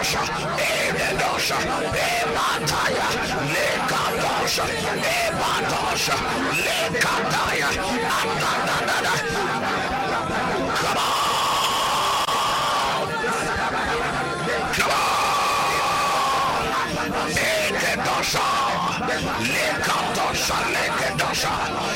Lekadosha, Ededosha, Ebataya, Lekadosha, Ebatosha, Lekadaya, Atadada. Come on, come on. Ekedosha, Lekadosha, Lekedosha.